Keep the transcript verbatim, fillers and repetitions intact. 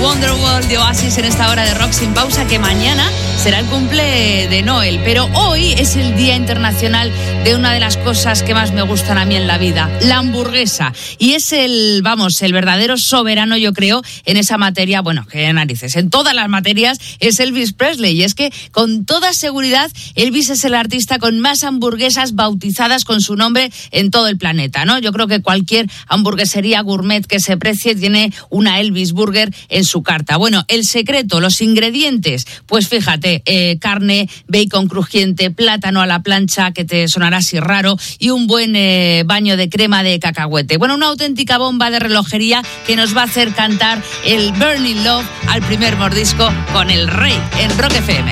Wonderwall de Oasis en esta hora de Rock Sin Pausa, que mañana será el cumple de Noel, pero hoy es el Día Internacional de una de las cosas que más me gustan a mí en la vida, la hamburguesa. Y es el, vamos, el verdadero soberano, yo creo, en esa materia, bueno, que narices, en todas las materias es Elvis Presley. Y es que, con toda seguridad, Elvis es el artista con más hamburguesas bautizadas con su nombre en todo el planeta, ¿no? Yo creo que cualquier hamburguesería gourmet que se precie tiene una Elvis Burger en su carta. Bueno, el secreto, los ingredientes, pues fíjate, eh, carne, bacon crujiente, plátano a la plancha, que te sonará así raro, y un buen eh, baño de crema de cacahuete. Bueno, una auténtica bomba de relojería que nos va a hacer cantar el Burning Love al primer mordisco con el Rey en Rock F M.